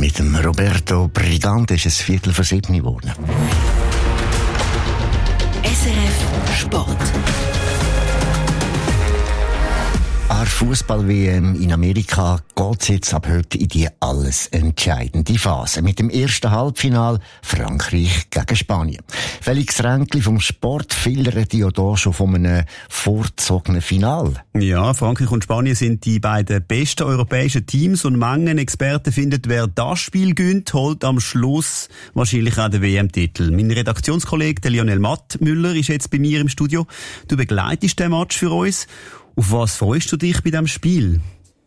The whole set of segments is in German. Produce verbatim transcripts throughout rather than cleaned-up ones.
Mit dem Roberto Brigante ist es Viertel vor sieben geworden. S R F Sport. An der Fußball-W M in Amerika geht es jetzt ab heute in die alles entscheidende Phase. Mit dem ersten Halbfinal Frankreich gegen Spanien. Felix Ränkli vom Sport filtert ja hier schon von einem vorzogenen Final. Ja, Frankreich und Spanien sind die beiden besten europäischen Teams und manche Experten finden, wer das Spiel gönnt, holt am Schluss wahrscheinlich auch den W M-Titel. Mein Redaktionskollege Lionel Mattmüller ist jetzt bei mir im Studio. Du begleitest den Match für uns. Auf was freust du dich bei diesem Spiel?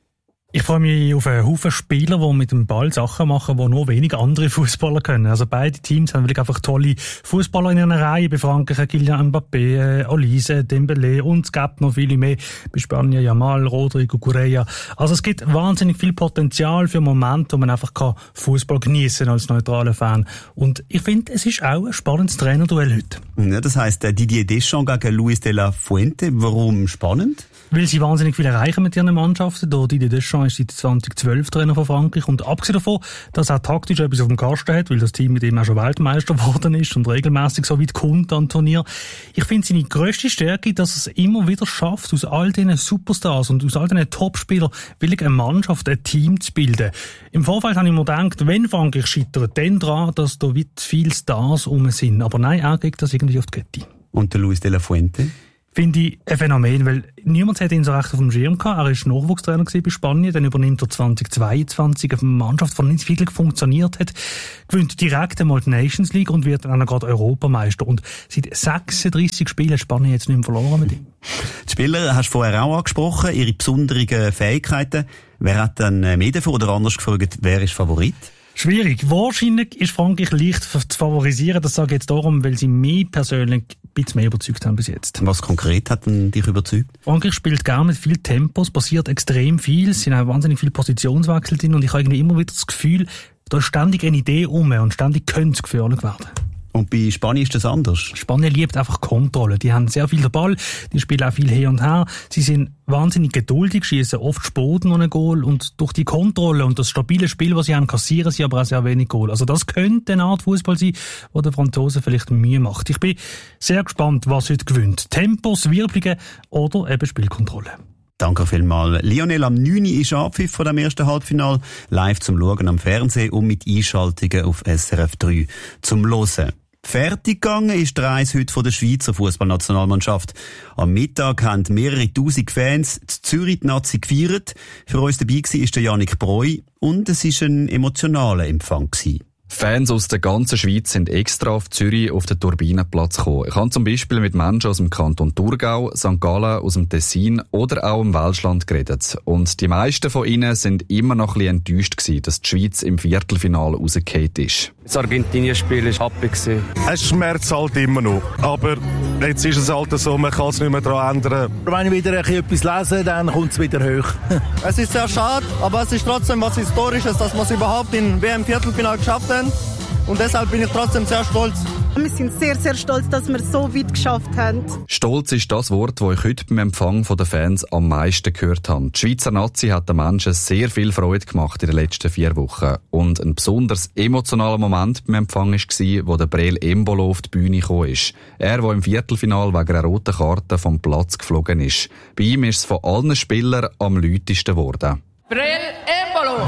Ich freue mich auf einen Haufen Spieler, die mit dem Ball Sachen machen, die nur wenig andere Fußballer können. Also beide Teams haben wirklich einfach tolle Fußballer in einer Reihe. Bei Frankreich Kylian Mbappé, Olise, Dembélé und es gibt noch viele mehr. Bei Spanien Yamal, Rodrigo, Correa. Also es gibt wahnsinnig viel Potenzial für Momente, wo man einfach Fußball geniessen kann als neutraler Fan. Und ich finde, es ist auch ein spannendes Trainerduell heute. Ja, das heisst, Didier Deschamps gegen Luis de la Fuente. Warum spannend? Weil sie wahnsinnig viel erreichen mit ihren Mannschaften. Da Didier Deschamps ist seit zwanzig zwölf Trainer von Frankreich und abgesehen davon, dass er taktisch etwas auf dem Kasten hat, weil das Team mit ihm auch schon Weltmeister geworden ist und regelmäßig so weit kommt an Turnier. Ich finde seine grösste Stärke, dass er es immer wieder schafft, aus all diesen Superstars und aus all diesen Topspielern wirklich eine Mannschaft, ein Team zu bilden. Im Vorfeld habe ich mir gedacht, wenn Frankreich scheitert, dann dran, dass da weit viele Stars rum sind. Aber nein, er kriegt das irgendwie auf die Kette. Und der Luis de la Fuente? Finde ich ein Phänomen, weil niemand hat ihn so recht auf dem Schirm gehabt. Er war Nachwuchstrainer bei Spanien, dann übernimmt er zwanzig zweiundzwanzig eine Mannschaft, die nicht wirklich funktioniert hat, gewinnt direkt einmal die Nations League und wird dann gerade Europameister. Und seit sechsunddreissig Spielen hat Spanien jetzt nicht mehr verloren mit ihm. Die Spieler hast du vorher auch angesprochen, ihre besonderen Fähigkeiten. Wer hat dann mehr davon oder anders gefragt, wer ist Favorit? Schwierig. Wahrscheinlich ist Frankreich leicht zu favorisieren. Das sage ich jetzt darum, weil sie mich persönlich ein bisschen mehr überzeugt haben bis jetzt. Was konkret hat denn dich überzeugt? Frankreich spielt gerne mit viel Tempo, es passiert extrem viel, es sind auch wahnsinnig viele Positionswechsel drin und ich habe irgendwie immer wieder das Gefühl, da ist ständig eine Idee um und ständig könnte es gefährlich werden. Und bei Spanien ist das anders? Spanien liebt einfach Kontrolle. Die haben sehr viel den Ball, die spielen auch viel her und her. Sie sind wahnsinnig geduldig, schießen oft Spoden und ein Goal und durch die Kontrolle und das stabile Spiel, was sie haben, kassieren sie aber auch sehr wenig Goal. Also das könnte eine Art Fußball sein, wo der Franzose vielleicht Mühe macht. Ich bin sehr gespannt, was heute gewinnt. Tempos, Wirbelungen oder eben Spielkontrolle. Danke vielmals. Lionel, am neun Uhr ist Abpfiff von dem ersten Halbfinale. Live zum Schauen am Fernsehen und mit Einschaltungen auf S R F drei zum Hören. Fertig gegangen ist die Reise heute von der Schweizer Fußballnationalmannschaft. Am Mittag haben mehrere tausend Fans in Zürich die Nazi gefeiert. Für uns dabei war der Yannick Breu und es war ein emotionaler Empfang. Fans aus der ganzen Schweiz sind extra auf Zürich auf den Turbinenplatz gekommen. Ich habe zum Beispiel mit Menschen aus dem Kanton Thurgau, Sankt Gallen, aus dem Tessin oder auch im Welschland geredet. Und die meisten von ihnen sind immer noch ein bisschen enttäuscht gewesen, dass die Schweiz im Viertelfinale rausgefallen ist. Das Argentinien-Spiel war happy. Es schmerzt halt immer noch. Aber jetzt ist es halt so, man kann es nicht mehr daran ändern. Wenn ich wieder etwas lese, dann kommt es wieder hoch. Es ist sehr schade, aber es ist trotzdem was Historisches, dass wir es überhaupt im W M-Viertelfinale geschafft haben. Und deshalb bin ich trotzdem sehr stolz. Wir sind sehr, sehr stolz, dass wir es so weit geschafft haben. Stolz ist das Wort, das ich heute beim Empfang der Fans am meisten gehört habe. Die Schweizer Nazi hat den Menschen sehr viel Freude gemacht in den letzten vier Wochen. Und ein besonders emotionaler Moment beim Empfang war, wo der Breel Embolo auf die Bühne gekommen ist. Er, der im Viertelfinal wegen einer roten Karte vom Platz geflogen ist. Bei ihm ist es von allen Spielern am lautesten geworden. Breel Embolo!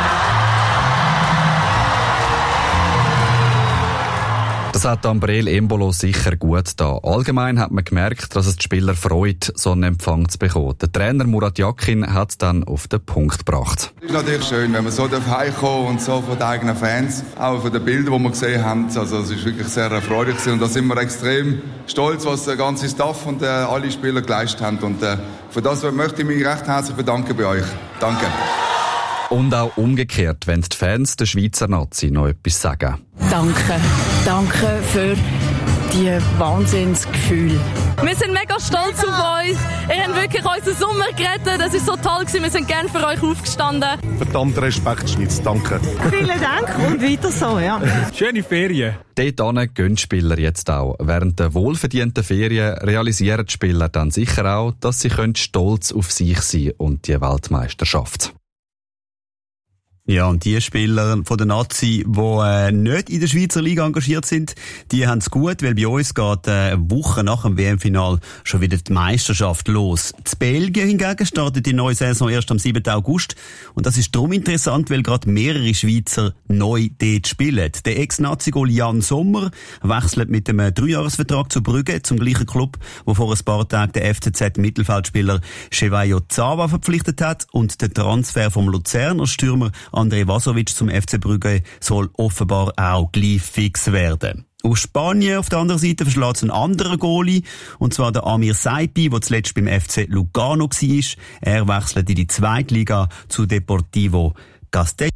Das hat am Breel Embolo sicher gut da. Allgemein hat man gemerkt, dass es die Spieler freut, so einen Empfang zu bekommen. Der Trainer Murat Yakin hat es dann auf den Punkt gebracht. Es ist natürlich schön, wenn man so heimkommen und so von den eigenen Fans, auch von den Bildern, die wir gesehen haben. Also es ist wirklich sehr erfreulich und da sind wir extrem stolz, was der ganze Staff und äh, alle Spieler geleistet haben. Und äh, für das möchte ich mich recht herzlich bedanken bei euch. Danke. Und auch umgekehrt, wenn die Fans der Schweizer Nazi noch etwas sagen. Danke. Danke für die Wahnsinnsgefühle. Wir sind mega stolz auf euch. Ihr habt wirklich unseren Sommer gerettet. Das ist so toll gewesen. Wir sind gerne für euch aufgestanden. Verdammt Respekt, Schweiz. Danke. Vielen Dank und weiter so, ja. Schöne Ferien. Dort gehen die Spieler jetzt auch. Während der wohlverdienten Ferien realisieren die Spieler dann sicher auch, dass sie stolz auf sich sein können und die Weltmeisterschaft. Ja, und die Spieler von der Nazi, die äh, nicht in der Schweizer Liga engagiert sind, die haben es gut, weil bei uns geht äh, eine Woche nach dem W M-Final schon wieder die Meisterschaft los. In Belgien hingegen startet die neue Saison erst am siebten August. Und das ist darum interessant, weil gerade mehrere Schweizer neu dort spielen. Der Ex-Nazi-Goal Jan Sommer wechselt mit einem Dreijahresvertrag zu Brügge, zum gleichen Club, wo vor ein paar Tagen der F C Z-Mittelfeldspieler Chevaio Zava verpflichtet hat. Und der Transfer vom Luzerner Stürmer André Vasovic zum F C Brügge soll offenbar auch gleich fix werden. Aus Spanien auf der anderen Seite verschlägt ein anderer Goalie, und zwar der Amir Saipi, der zuletzt beim F C Lugano war. Er wechselt in die zweite Liga zu Deportivo Castell.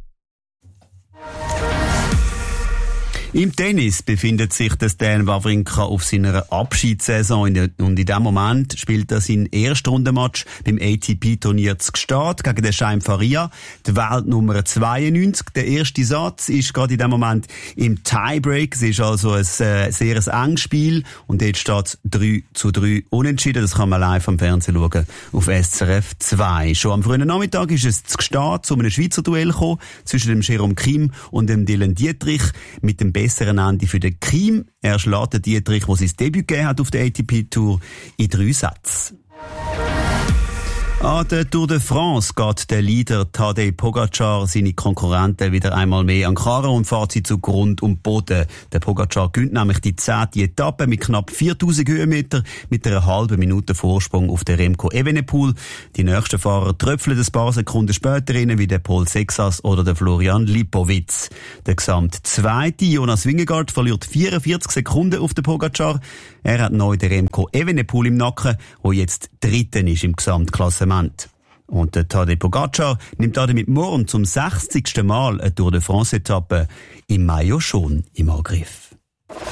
Im Tennis befindet sich der Stan Wawrinka auf seiner Abschiedssaison und in diesem Moment spielt er sein Erstrundenmatch beim A T P-Turnier zu Gstaad gegen den Chaim Faria, die Weltnummer zweiundneunzig. Der erste Satz ist gerade in diesem Moment im Tiebreak. Es ist also ein äh, sehr enges Spiel und jetzt steht es drei zu drei unentschieden. Das kann man live am Fernsehen schauen auf S R F zwei. Schon am frühen Nachmittag ist es zu Gstaad zu einem Schweizer Duell gekommen zwischen dem Jerome Kim und dem Dylan Dietrich mit dem besseren Ende für den Kim. Er schlägt den Dietrich, der sein Debüt gegeben hat auf der A T P-Tour, in drei Sätzen. An der Tour de France geht der Leader Tadej Pogacar seine Konkurrenten wieder einmal mehr an Karren und fährt sie zu Grund und Boden. Der Pogacar gewinnt nämlich die zehnte Etappe mit knapp viertausend Höhenmeter mit einer halben Minute Vorsprung auf der Remco Evenepoel. Die nächsten Fahrer tröpfeln ein paar Sekunden später rein, wie der Paul Sexas oder der Florian Lipowitz. Der Gesamtzweite Jonas Vingegaard verliert vierundvierzig Sekunden auf den Pogacar. Er hat neu den Remco Evenepoel im Nacken, der jetzt Dritten ist im Gesamtklassement. Und der Tadej Pogacar nimmt damit morgen zum sechzigsten Mal eine Tour de France-Etappe im Maillot schon im Angriff.